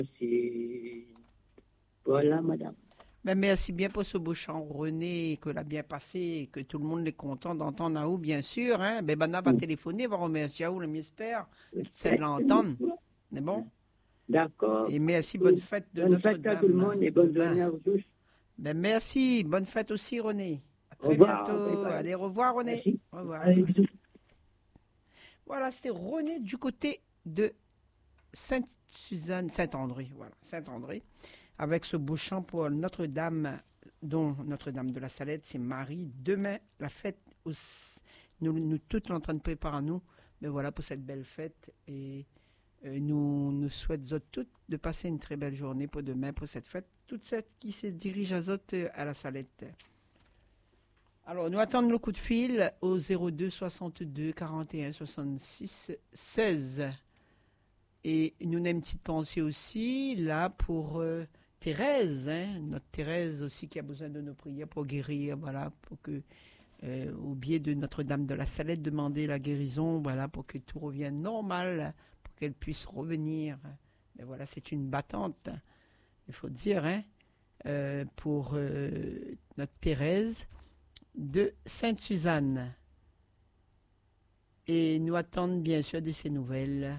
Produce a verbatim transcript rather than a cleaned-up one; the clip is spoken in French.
c'est... Voilà, madame. Ben, merci bien pour ce beau chant, René, que l'a bien passé et que tout le monde est content d'entendre Naou, bien sûr. Hein? Ben, Bana va téléphoner, va remercier Naou, j'espère. Tout celle l'entendre. C'est bon? D'accord. Et merci, bonne fête de bonne Notre-Dame. Bonne fête à tout le monde et bonne journée à vous tous. Ben, merci, bonne fête aussi, René. À très au revoir, bientôt. bye bye. Allez, au revoir, René. Merci. Au revoir. Allez, bisous. Voilà, c'était René du côté de Sainte-Suzanne, Saint-André. Voilà, Saint-André. Avec ce beau chant pour Notre-Dame, dont Notre-Dame de la Salette, c'est Marie. Demain, la fête, aussi, nous, nous toutes en train de préparer nous, mais voilà pour cette belle fête. Et euh, nous nous souhaitons toutes de passer une très belle journée pour demain, pour cette fête. Toutes celles qui se dirigent à Zot à la Salette. Alors, nous attendons le coup de fil au zéro deux soixante-deux quarante et un soixante-six seize. Et nous avons une petite pensée aussi, là, pour euh, Thérèse, hein, notre Thérèse aussi qui a besoin de nos prières pour guérir, voilà, pour que, euh, au biais de Notre-Dame de la Salette, demander la guérison, voilà, pour que tout revienne normal, pour qu'elle puisse revenir. Mais voilà, c'est une battante, il faut dire, hein, euh, pour euh, notre Thérèse de Sainte-Suzanne. Et nous attendons bien sûr de ces nouvelles.